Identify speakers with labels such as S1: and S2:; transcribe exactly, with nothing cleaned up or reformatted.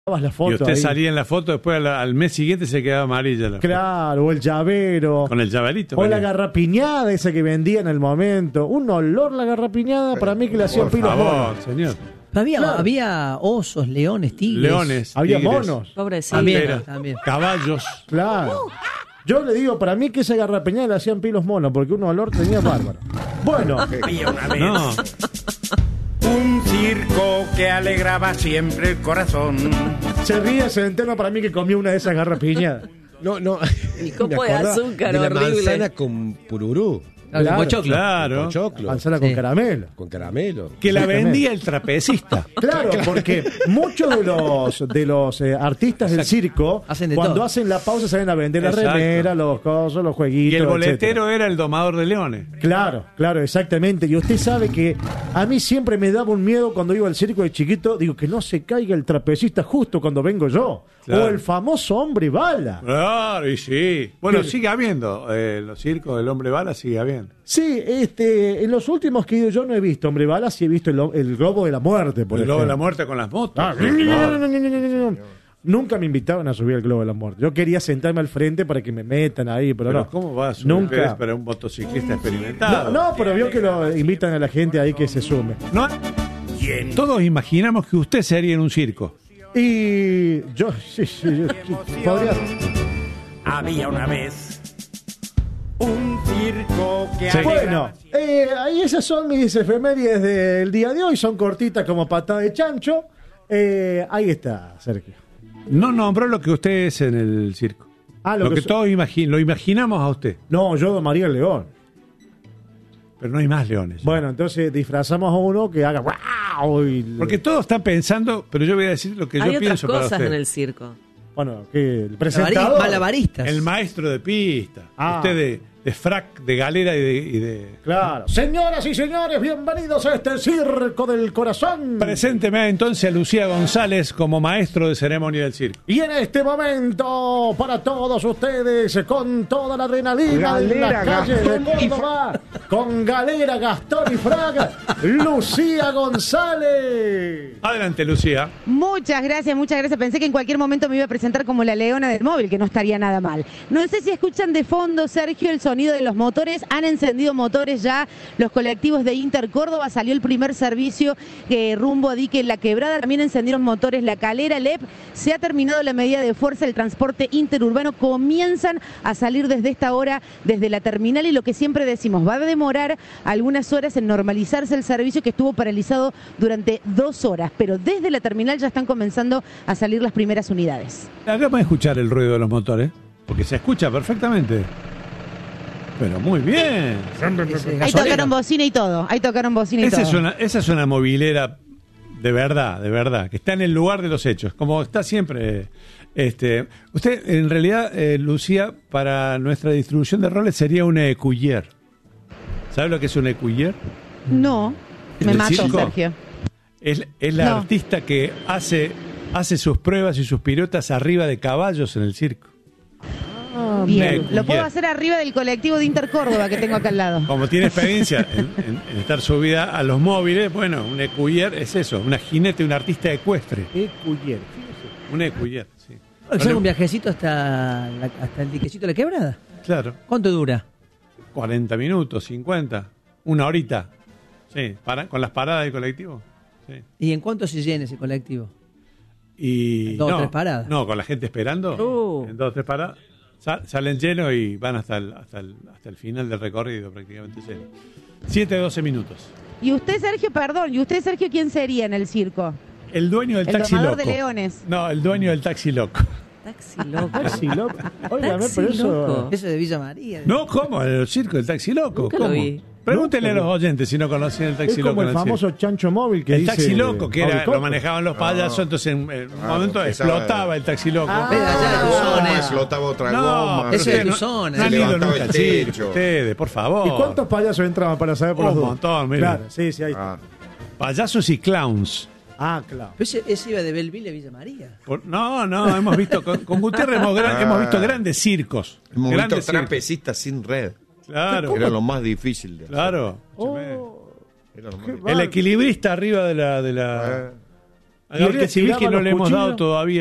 S1: La foto
S2: y usted
S1: ahí.
S2: salía en la foto, después al, al mes siguiente se quedaba amarilla la
S1: Claro,
S2: foto.
S1: o el llavero.
S2: Con el llaverito.
S1: O
S2: venía.
S1: la garrapiñada esa que vendía en el momento. Un olor la garrapiñada para mí que le hacían
S2: Por
S1: pilos
S2: favor,
S1: monos.
S2: señor.
S3: Había,
S1: Claro.
S3: había osos, leones, tigres.
S2: Leones.
S1: Había
S2: tigres,
S1: monos.
S4: Pobrecito.
S3: También,
S2: panteras,
S3: también.
S2: caballos.
S1: Claro. Yo le digo, para mí que esa garrapiñada le hacían pilos monos, porque un olor tenía bárbaro. Bueno,
S2: No.
S5: Un circo que alegraba siempre el corazón.
S1: se ríe Centeno para mí que comió una de esas garrapiñadas.
S6: No, no.
S4: El copo
S6: Me
S4: de
S6: acordaba
S4: azúcar,
S6: de la
S4: horrible.
S6: manzana con pururú,
S3: Claro,
S1: Claro,
S3: con pochoclo.
S2: Claro.
S6: con choclo,
S1: Manzana
S3: Sí.
S1: con caramelo.
S6: con caramelo.
S2: Que la
S1: Exactamente.
S2: vendía el trapecista.
S1: Claro, porque muchos de los de los eh, artistas del circo,
S3: Hacen de
S1: cuando
S3: todo.
S1: hacen la pausa, salen a vender la
S2: Exacto.
S1: remera, los cosos, los jueguitos.
S2: Y el boletero
S1: etcétera.
S2: era el domador de leones.
S1: Claro, claro, exactamente. Y usted sabe que a mí siempre me daba un miedo cuando iba al circo de chiquito, digo, que no se caiga el trapecista justo cuando vengo yo.
S2: Claro.
S1: O el famoso hombre bala.
S2: Claro, y sí. Bueno,
S1: Sí.
S2: sigue habiendo. Eh, los circos del hombre bala sigue habiendo.
S1: Sí, este, en los últimos que he ido yo no he visto hombre bala, sí he visto el, el globo de la muerte, por
S2: el globo de la
S1: ejemplo.
S2: muerte con las motos.
S1: Ah, no, no, no, no, no, no, no, no. Nunca me invitaban a subir al globo de la muerte. Yo quería sentarme al frente para que me metan ahí, pero,
S2: Pero
S1: no.
S2: ¿cómo va a subir
S1: Nunca.
S2: para un motociclista
S1: No,
S2: experimentado?
S1: no, pero vio que lo invitan a la gente ahí que se sume.
S2: No, todos imaginamos que usted sería en un circo.
S1: Y yo, sí, sí, yo- podría.
S5: Había una vez un circo que
S2: Sí.
S5: alegraba.
S1: Bueno, eh, ahí esas son mis efemérides del día de hoy, son cortitas como patada de chancho. Eh, ahí está, Sergio.
S2: No nombró lo que usted es en el circo.
S1: Ah, lo
S2: lo,
S1: que
S2: que,
S1: so-
S2: todos imagi- lo imaginamos a usted.
S1: No, yo domaría el león.
S2: Pero no hay más leones.
S1: Bueno, entonces disfrazamos a uno que haga ¡guau! Y,
S2: Porque todos están pensando, pero yo voy a decir lo que
S4: Hay
S2: yo
S4: otras
S2: pienso para
S4: cosas
S2: usted.
S4: en el circo.
S1: bueno, que el
S3: Malabaristas.
S1: presentador.
S3: Malabaristas.
S2: El maestro de pista.
S1: Ah.
S2: Usted de, de frac, de galera y de, y de...
S1: Claro. Señoras y señores, bienvenidos a este circo del corazón.
S2: Presénteme entonces a Lucía González como maestro de ceremonia del circo.
S1: Y en este momento, para todos ustedes, con toda la adrenalina de las
S5: Galera,
S1: calles de
S5: Gastón y
S1: Córdoba, con Galera, Gastón y Fraga, Lucía González.
S2: Adelante, Lucía.
S7: Muchas gracias, muchas gracias. Pensé que en cualquier momento me iba a presentar como la leona del móvil, que no estaría nada mal. No sé si escuchan de fondo, Sergio, el sonido de los motores. Han encendido motores ya los colectivos de Inter Córdoba. Salió el primer servicio que rumbo a Dique La Quebrada. También encendieron motores La Calera, L E P. Se ha terminado la medida de fuerza. El transporte interurbano comienzan a salir desde esta hora, desde la terminal. Y lo que siempre decimos, va a demorar algunas horas en normalizarse el servicio que estuvo paralizado durante dos horas. Pero desde la terminal ya están comenzando a salir las primeras unidades.
S2: Hagamos escuchar el ruido de los motores, porque se escucha perfectamente. Pero muy bien.
S3: Ese
S7: Ahí
S3: gasolero.
S7: tocaron bocina y todo. Ahí tocaron bocina y
S2: Esa
S7: todo.
S2: es, una, esa es una movilera de verdad, de verdad, que está en el lugar de los hechos, como está siempre. Este, usted, en realidad, eh, Lucía, para nuestra distribución de roles sería un écuyer. ¿Sabe lo que es un écuyer?
S7: No,
S2: ¿En
S7: me
S2: el
S7: mató,
S2: circo?
S7: Sergio.
S2: Es, es la
S7: No.
S2: artista que hace, hace sus pruebas y sus piruetas arriba de caballos en el circo.
S7: Bien.
S2: me-
S7: Lo puedo
S2: bien.
S7: hacer arriba del colectivo de Inter Córdoba que tengo acá al lado.
S2: Como tiene experiencia en, en- en estar subida a los móviles, bueno, un écuyer es eso, una jinete, un artista ecuestre.
S1: Ecuyer, fíjese.
S2: Un écuyer, sí.
S3: ¿Hacer un viajecito hasta, la- hasta el diquecito de la quebrada?
S2: Claro.
S3: ¿Cuánto dura?
S2: cuarenta minutos, cincuenta, una horita. Sí, para, con las paradas del colectivo. Sí.
S3: ¿Y en cuánto se llena ese colectivo?
S2: Y
S3: Dos o
S2: no,
S3: tres paradas.
S2: No, con la gente esperando.
S4: Uh.
S2: En dos o tres paradas. Sa- salen llenos y van hasta el, hasta el, hasta el final del recorrido prácticamente lleno. siete, doce minutos.
S7: Y usted, Sergio, perdón, ¿y usted, Sergio, quién sería en el circo?
S2: El dueño del
S7: El
S2: taxi
S7: domador
S2: loco.
S7: de leones.
S2: No, el dueño del taxi loco.
S4: Taxi loco.
S1: Taxi loco. Óigame,
S4: Taxi
S1: pero eso.
S4: loco.
S3: Eso de Villa María.
S2: No, ¿cómo? El circo del taxi loco.
S4: Nunca lo
S2: ¿Cómo?
S4: vi.
S2: Pregúntenle
S1: Nunca
S2: a los oyentes si no conocían el taxi
S1: Es
S2: loco.
S1: como
S2: en
S1: el
S2: circo.
S1: famoso chancho móvil que
S2: El
S1: dice.
S2: taxi loco, que era,
S1: Mauricoto.
S2: lo manejaban los payasos, entonces en, en un
S8: Claro,
S2: momento
S8: empezaba-
S2: explotaba el taxi loco.
S1: Ah.
S3: Pero allá de Tucson, eso.
S8: Explotaba otra
S2: No,
S8: goma.
S2: pero
S3: Eso
S2: ustedes
S3: de
S2: no-
S3: Tucson,
S2: no han
S8: se
S2: ido
S8: levantaba
S2: nunca
S8: el
S2: al circo,
S8: techo.
S2: ustedes, por favor.
S1: ¿Y cuántos payasos entraban para saber por
S2: Un
S1: las dudas?
S2: montón, mira.
S1: Claro, sí, sí, hay.
S8: Ah,
S2: Payasos y clowns.
S1: Ah, claro.
S3: Pero ese, ese iba de Belleville a Villa María.
S2: Por- no, no, hemos visto, con, con Gutiérrez hemos, gran-
S8: Ah.
S2: hemos visto grandes circos.
S8: hemos visto
S2: Grandes circos.
S8: trapecistas sin red.
S2: Claro,
S8: Era lo más difícil de hacer.
S2: claro.
S1: Oh,
S8: Era lo más
S1: qué
S8: difícil.
S2: El equilibrista arriba de la... De la...
S8: Eh,
S2: A Gabriel
S1: que
S2: Civil,
S1: tiraba
S2: que no
S1: los
S2: le hemos dado
S1: cuchillos.
S2: todavía